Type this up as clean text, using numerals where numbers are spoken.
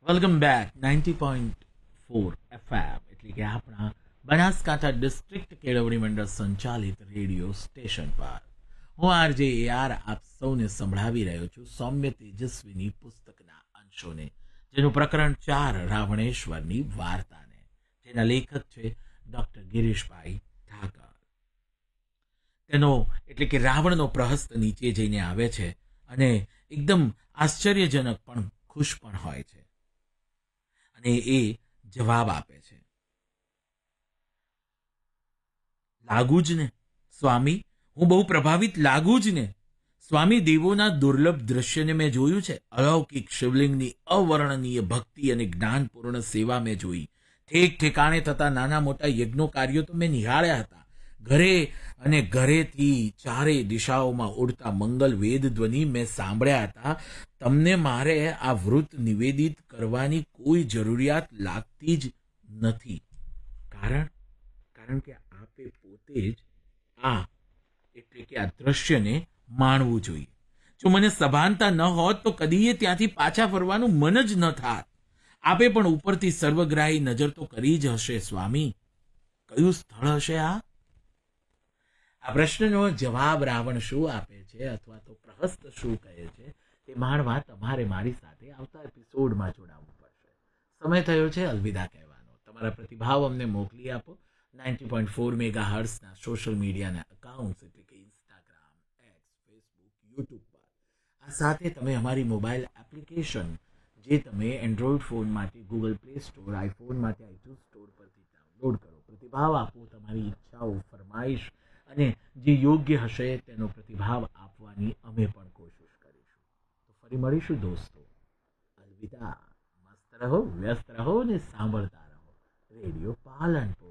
Welcome back 90.4 FM એટલે કે આપણા બનાસકાંઠા ડિસ્ટ્રિક્ટ કેળવણી મંડળ સંચાલિત રેડિયો સ્ટેશન પર હું આરજે યાર આપ સૌને સંભળાવી રહ્યો છું સૌમ્ય તેજસ્વીની પુસ્તકના અંશોને જેનું પ્રકરણ 4 રાવણેશ્વરની વાર્તાને જેના લેખક છે ડોક્ટર ગિરીશભાઈ ઠાકર. તેનો એટલે કે રાવણનો પ્રહસ્ત નીચે જઈને આવે છે અને એકદમ આશ્ચર્યજનક પણ ખુશ પણ હોય છે અને એ જવાબ આપે છે, લાગુ જ ને સ્વામી, હું બહુ પ્રભાવિત લાગુ જ ને સ્વામી. દેવોના દુર્લભ દ્રશ્યને મેં જોયું છે. અલૌકિક શિવલિંગની અવર્ણનીય ભક્તિ અને જ્ઞાનપૂર્ણ સેવા મેં જોઈ. ઠેક ઠેકાણે થતા નાના મોટા યજ્ઞો કાર્યો તો મેં નિહાળ્યા હતા. ઘરે અને ઘરેથી ચારે દિશાઓમાં ઉડતા મંગલ વેદ ધ્વનિ મેં સાંભળ્યા હતા. તમને મારે આ વૃત નિવેદિત કરવાની કોઈ જરૂરિયાત લાગતી જ નથી, કારણ કે આપે પોતે જ આ એટલે કે આ દ્રશ્યને માણવું જોઈએ. જો મને સભાનતા ન હોત તો કદીએ ત્યાંથી પાછા ફરવાનું મન જ ન થાત. આપે પણ ઉપરથી સર્વગ્રાહી નજર તો કરી જ હશે સ્વામી. કયું સ્થળ હશે આ પ્રશ્નનો જવાબ રાવણ શું આપે છે અથવા તો પ્રહસ્ત શું કહે છે તે માણવા તમારે મારી સાથે આવતા એપિસોડમાં જોડાવવું પડશે. સમય થયો છે અલવિદા કહેવાનો. તમારા પ્રતિભાવ અમને મોકલી આપો 90.4 મેગા હર્ટ્સના સોશિયલ મીડિયાના અકાઉન્ટ્સ એટલે કે ઇન્સ્ટાગ્રામ, એક્સ, ફેસબુક, યુટ્યુબ પર. આ સાથે તમે અમારી મોબાઈલ એપ્લિકેશન જે તમે એન્ડ્રોઈડ ફોન માટે ગૂગલ પ્લે સ્ટોર, આઈફોન માટે આઈટ્યુન સ્ટોર પરથી ડાઉનલોડ કરો. પ્રતિભાવ આપો, તમારી ઈચ્છાઓ, ફરમાઈશ અને જે યોગ્ય હશે તેનો પ્રતિભાવ આપવાની અમે પણ કોશિશ કરીશું. તો ફરી મળીશું દોસ્તો. અલવિદા. મસ્ત રહો, વ્યસ્ત રહો અને સાંભળતા રહો રેડિયો પાલનપુર.